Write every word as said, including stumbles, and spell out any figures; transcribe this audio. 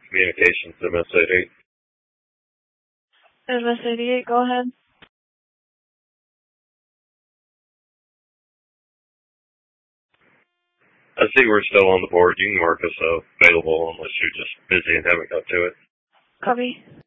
communications to M S eighty-eight. M S eighty-eight, go ahead. I see we're still on the board. You can mark us uh, available unless you're just busy and haven't got to it. Copy.